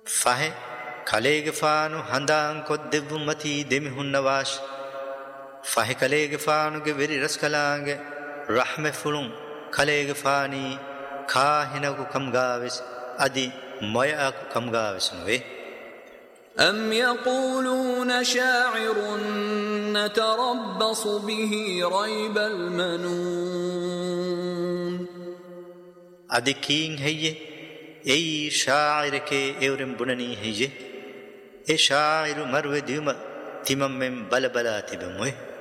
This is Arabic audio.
ಫಹೆ ಕಲೆಗೆ ಫಾನು ಹಂದಾಂ ಕೊದ್ದೆವ್ವು ಮತಿ ದೆಮಿ ಹುನ್ನವಾಶ್ ಫಹೆ ಕಲೆಗೆ ಫಾನುಗೆ ವೆರಿ ರಸ್ಕಲಾಂಗೆ ರಹ್ಮೆ ಫುಳುಂ ಕಲೆಗೆ ಫಾನಿ ಕಾಹಿನಗು ಕಂಗಾವೆಸ್ ಅದಿ ಮೊಯಾಕು ಕಂಗಾವೆಸ್ನುವೆ. أم يقولون شاعر نتربص به ريب المنون أدي كين هي أي شاعر كي أورم بناني هي أي شاعر مروي ديما تمام من بلا بلا تبموه